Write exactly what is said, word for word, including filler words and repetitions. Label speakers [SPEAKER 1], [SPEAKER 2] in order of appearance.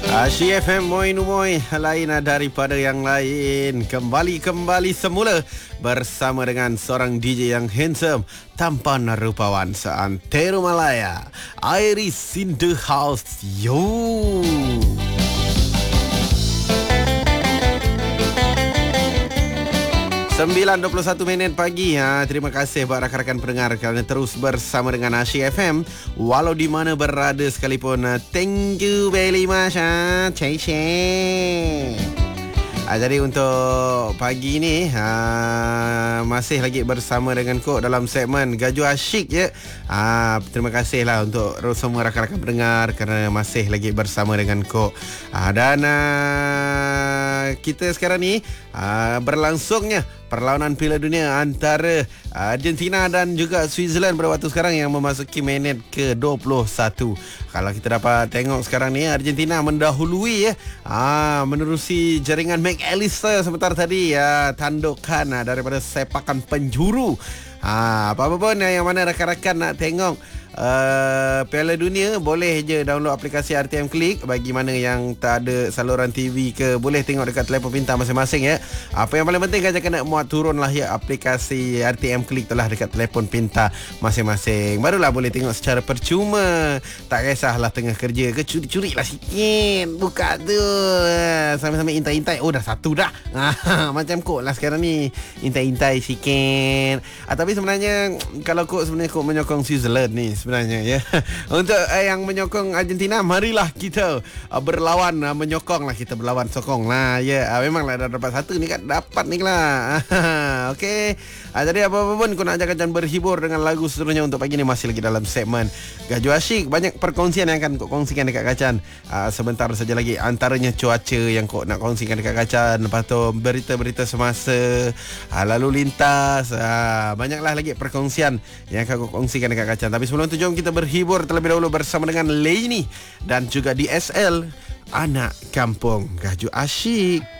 [SPEAKER 1] Asyik F M Moi Numoy, lain daripada yang lain. Kembali-kembali semula bersama dengan seorang D J yang handsome, tampan rupawan seantero Malaya. Iris in the house, yo. sembilan dua puluh satu minit pagi. Ha, terima kasih buat rakan-rakan pendengar kerana terus bersama dengan Asyik F M walau di mana berada sekalipun. Thank you very much. Ha. Cek cek. Ha, jadi untuk pagi ni ha, masih lagi bersama dengan Kok dalam segmen Gajo Asyik je. Ha, terima kasihlah untuk semua rakan-rakan pendengar kerana masih lagi bersama dengan Kok. Ha, dan uh, kita sekarang ni uh, berlangsungnya perlawanan Piala Dunia antara Argentina dan juga Switzerland pada waktu sekarang yang memasuki minit ke dua puluh satu. Kalau kita dapat tengok sekarang ni, Argentina mendahului ya, ha, menerusi jaringan McAllister sebentar tadi ya, tandukan ha, daripada sepakan penjuru. Ha, apa-apa pun yang mana rakan-rakan nak tengok Uh, Piala Dunia, boleh je download aplikasi R T M Click. Bagi mana yang tak ada saluran T V ke, boleh tengok dekat telefon pintar masing-masing ya. Apa yang paling penting kan, jangan nak muat turunlah ya aplikasi R T M Click telah dekat telefon pintar masing-masing. Barulah boleh tengok secara percuma. Tak kisahlah tengah kerja ke, curi-curi lah sikit, buka tu sambil-sambil intai-intai. Oh dah satu dah. Macam Kok lah sekarang ni, intai-intai sikit. ah, Tapi sebenarnya kalau Kok sebenarnya Kok menyokong Switzerland ni sebenarnya ya. Untuk eh, yang menyokong Argentina, marilah kita uh, berlawan, uh, menyokong lah, kita berlawan, sokong lah ya. Uh, memanglah dah dapat satu ni kan, dapat ni lah. Okey. Uh, jadi apa-apa pun kau nak ajak Kacan berhibur dengan lagu seterusnya untuk pagi ni, masih lagi dalam segmen Gajo Asyik. Banyak perkongsian yang akan kau kongsikan dekat Kacan uh, sebentar saja lagi. Antaranya cuaca yang kau nak kongsikan dekat Kacan, lepas tu berita-berita semasa, uh, lalu lintas, uh, banyaklah lagi perkongsian yang akan kau kongsikan dekat Kacan. Tapi sebelum tu, jom kita berhibur terlebih dahulu bersama dengan Laini dan juga D S L, Anak Kampung Gajo Asyik.